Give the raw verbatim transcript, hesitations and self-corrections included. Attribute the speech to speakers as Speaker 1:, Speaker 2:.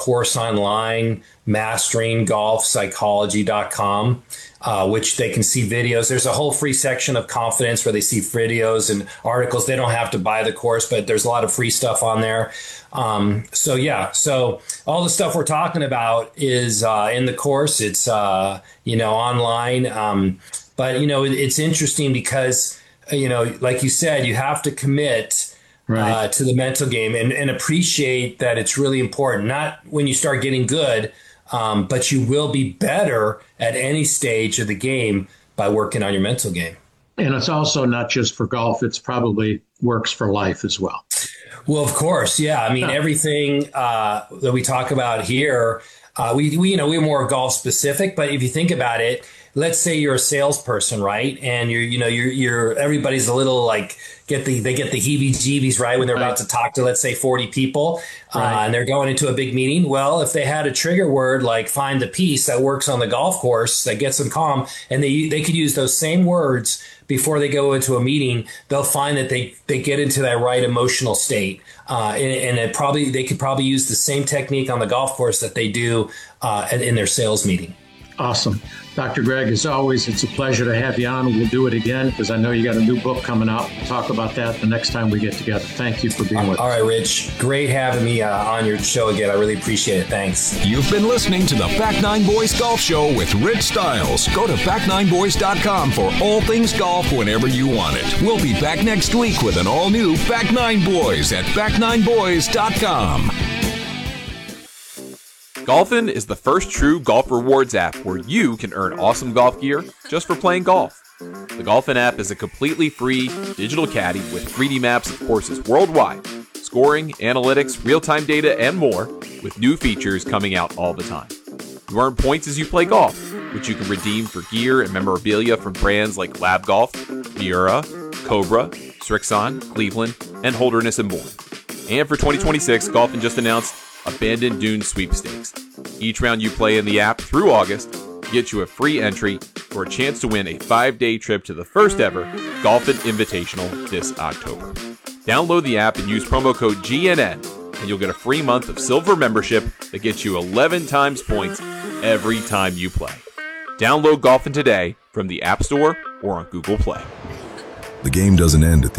Speaker 1: course online, mastering golf psychology dot com, uh, which they can see videos. There's a whole free section of Confidence where they see videos and articles. They don't have to buy the course, but there's a lot of free stuff on there. Um, so yeah, so all the stuff we're talking about is uh, in the course. It's uh, you know online, um, but you know it, it's interesting because you know, like you said, you have to commit right. uh, to the mental game and, and appreciate that it's really important. Not when you start getting good, um, but you will be better at any stage of the game by working on your mental game.
Speaker 2: And it's also not just for golf. It's probably works for life as well.
Speaker 1: Well, of course. Yeah. I mean, everything uh, that we talk about here, uh, we, we, you know, we're more golf specific, but if you think about it, let's say you're a salesperson, right? And you're, you know, you're, you're, everybody's a little like, get the, they get the heebie-jeebies, right? When they're right. about to talk to, let's say, forty people, right. uh, and they're going into a big meeting. Well, if they had a trigger word like find the peace that works on the golf course, that gets them calm, and they, they could use those same words before they go into a meeting, they'll find that they, they get into that right emotional state. Uh, and, and it probably, they could probably use the same technique on the golf course that they do uh, in, in their sales meeting.
Speaker 2: Awesome. Doctor Greg, as always, it's a pleasure to have you on. We'll do it again because I know you got a new book coming out. We'll talk about that the next time we get together. Thank you for being with us.
Speaker 1: All right, Rich. Great having me uh, on your show again. I really appreciate it. Thanks.
Speaker 3: You've been listening to the Back Nine Boys Golf Show with Rich Stiles. Go to back nine boys dot com for all things golf whenever you want it. We'll be back next week with an all-new Back Nine Boys at back nine boys dot com.
Speaker 4: Golfin is the first true golf rewards app where you can earn awesome golf gear just for playing golf. The Golfin app is a completely free digital caddy with three D maps of courses worldwide, scoring, analytics, real-time data, and more, with new features coming out all the time. You earn points as you play golf, which you can redeem for gear and memorabilia from brands like Lab Golf, Miura, Cobra, Strixon, Cleveland, and Holderness and Bourne. And for twenty twenty-six, Golfin just announced Abandoned Dunes Sweepstakes. Each round you play in the app through August gets you a free entry for a chance to win a five-day trip to the first ever Golfin Invitational this October. Download the app and use promo code G N N, and you'll get a free month of silver membership that gets you eleven times points every time you play. Download Golfin today from the App Store or on Google Play.
Speaker 5: The game doesn't end at the